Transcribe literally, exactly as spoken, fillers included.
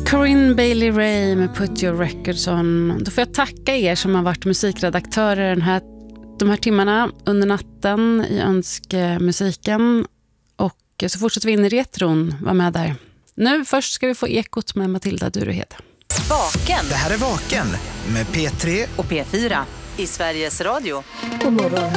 Corinne Bailey Rae med Put Your Records On. Då får jag tacka er som har varit musikredaktörer den här, de här timmarna under natten i Önskemusiken. Och så fortsätter vi in i retron. Var med där. Nu först ska vi få ekot med Matilda Duruhed. Vaken. Det här är Vaken med P tre och P fyra i Sveriges Radio. God morgon.